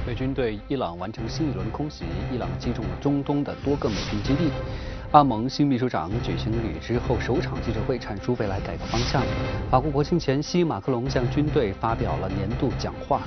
美军对伊朗完成新一轮空袭，伊朗击中了中东的多个美军基地。阿盟新秘书长举行履职后首场记者会，阐述未来改革方向。法国国庆前夕，马克龙向军队发表了年度讲话。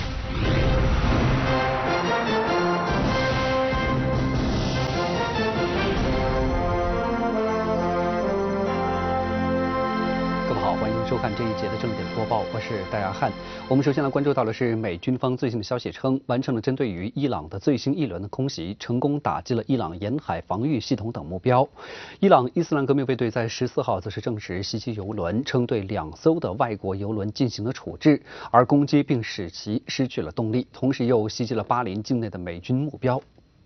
欢迎收看这一节的正点播报，我是戴亚汉。我们首先来关注到的是美军方最新的消息称，完成了针对于伊朗的最新一轮的空袭，成功打击了伊朗沿海防御系统等目标。伊朗伊斯兰革命卫队在14号则是证实袭击油轮，称对2艘的外国油轮进行了处置，而攻击并使其失去了动力，同时又袭击了巴林境内的美军目标。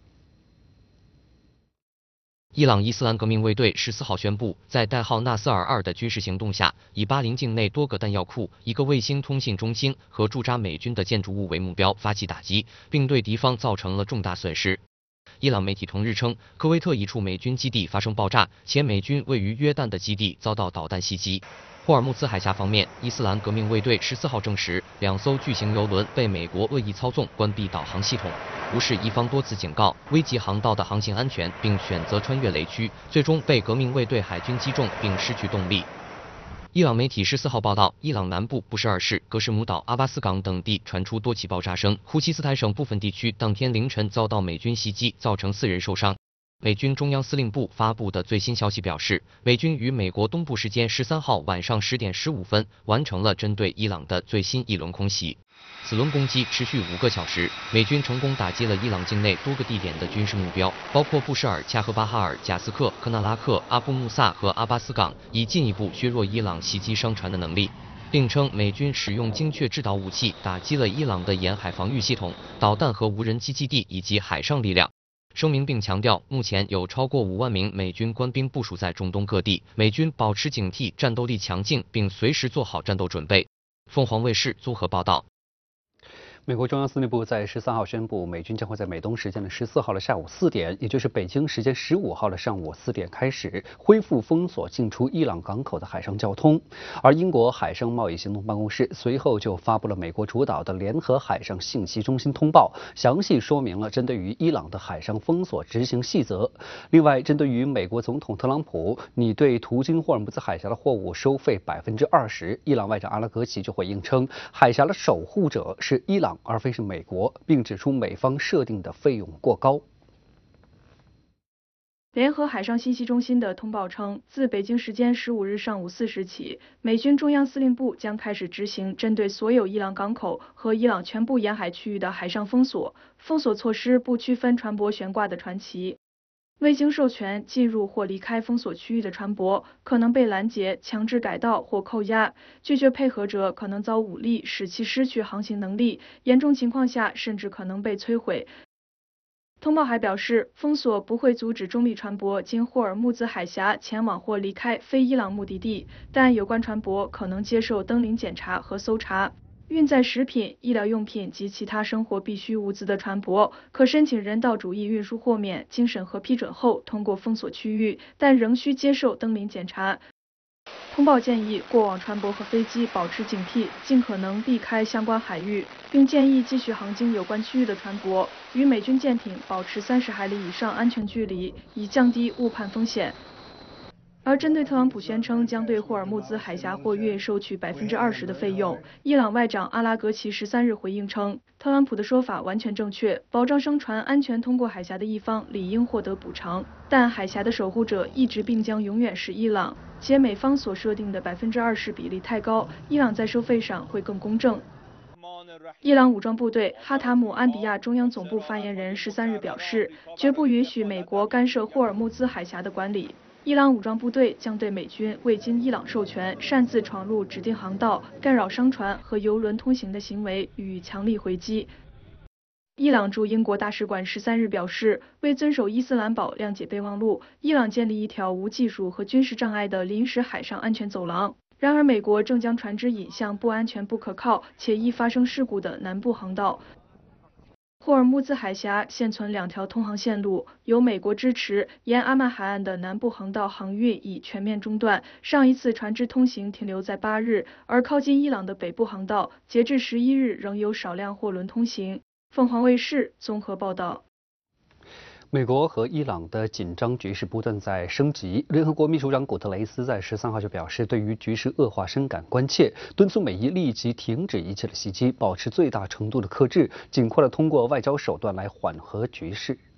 伊朗伊斯兰革命卫队14号宣布，在代号纳斯尔2的军事行动下，以巴林境内多个弹药库、一个卫星通信中心和驻扎美军的建筑物为目标发起打击，并对敌方造成了重大损失。伊朗媒体同日称，科威特一处美军基地发生爆炸，且美军位于约旦的基地遭到导弹袭击。霍尔木兹海峡方面，伊斯兰革命卫队14号证实，2艘巨型油轮被美国恶意操纵关闭导航系统，无视伊方多次警告，危及航道的航行安全，并选择穿越雷区，最终被革命卫队海军击中并失去动力。伊朗媒体14号报道，伊朗南部布什尔市、格什姆岛、阿巴斯港等地传出多起爆炸声，呼西斯坦省部分地区当天凌晨遭到美军袭击，造成4人受伤。美军中央司令部发布的最新消息表示，美军于美国东部时间13号晚上10点15分完成了针对伊朗的最新一轮空袭。此轮攻击持续5个小时，美军成功打击了伊朗境内多个地点的军事目标，包括布什尔、恰和巴哈尔、贾斯克、科纳拉克、阿布穆萨和阿巴斯港，以进一步削弱伊朗袭击商船的能力。并称美军使用精确制导武器打击了伊朗的沿海防御系统、导弹和无人机基地以及海上力量。声明并强调，目前有超过5万名美军官兵部署在中东各地，美军保持警惕，战斗力强劲，并随时做好战斗准备。凤凰卫视综合报道。 美国中央司令部在13号宣布，美军将会在美东时间的14号的下午4点，也就是北京时间15号的上午4点开始，恢复封锁进出伊朗港口的海上交通。而英国海上贸易行动办公室随后就发布了美国主导的联合海上信息中心通报，详细说明了针对于伊朗的海上封锁执行细则。另外，针对于美国总统特朗普拟对途经霍尔木兹海峡的货物收费20%，伊朗外长阿拉格齐就回应称，海峡的守护者是伊朗而非是美国，并指出美方设定的费用过高。 联合海上信息中心的通报称，自北京时间15日上午4时起，美军中央司令部将开始执行针对所有伊朗港口和伊朗全部沿海区域的海上封锁。封锁措施不区分船舶悬挂的船旗。未经授权进入或离开封锁区域的船舶可能被拦截、强制改道或扣押，拒绝配合者可能遭武力使其失去航行能力，严重情况下甚至可能被摧毁。通报还表示，封锁不会阻止中立船舶经霍尔木兹海峡前往或离开非伊朗目的地，但有关船舶可能接受登临检查和搜查。运载食品、医疗用品及其他生活必需物资的船舶可申请人道主义运输豁免，经审核批准后通过封锁区域，但仍需接受登临检查。通报建议过往船舶和飞机保持警惕，尽可能避开相关海域，并建议继续航经有关区域的船舶与美军舰艇保持30海里以上安全距离，以降低误判风险。而针对特朗普宣称将对霍尔木兹海峡货运收取20%的费用，伊朗外长阿拉格齐13日回应称，特朗普的说法完全正确，保障商船安全通过海峡的一方理应获得补偿，但海峡的守护者一直并将永远是伊朗，且美方所设定的20%比例太高，伊朗在收费上会更公正。伊朗武装部队哈塔姆安比亚中央总部发言人13日表示，绝不允许美国干涉霍尔木兹海峡的管理。伊朗武装部队将对美军未经伊朗授权擅自闯入指定航道、干扰商船和油轮通行的行为予以强力回击。伊朗驻英国大使馆13日表示，为遵守伊斯兰堡谅解备忘录，伊朗建立一条无技术和军事障碍的临时海上安全走廊。然而，美国正将船只引向不安全、不可靠且易发生事故的南部航道。霍尔木兹海峡现存2条通航线路，由美国支持，沿阿曼海岸的南部航道航运已全面中断，上一次船只通行停留在8日，而靠近伊朗的北部航道，截至11日仍有少量货轮通行。 凤凰卫视综合报道。 美国和伊朗的紧张局势不断在升级。联合国秘书长古特雷斯在13号就表示，对于局势恶化深感关切，敦促美伊立即停止一切的袭击，保持最大程度的克制，尽快的通过外交手段来缓和局势。